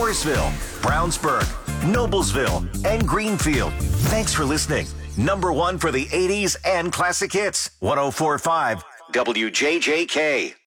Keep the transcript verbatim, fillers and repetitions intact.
Forestville, Brownsburg, Noblesville, and Greenfield. Thanks for listening. Number one for the eighties and classic hits. one oh four point five W J J K.